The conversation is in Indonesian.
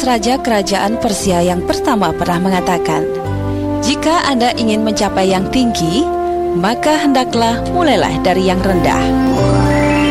raja kerajaan Persia yang pertama pernah mengatakan, "Jika Anda ingin mencapai yang tinggi, maka hendaklah mulailah dari yang rendah."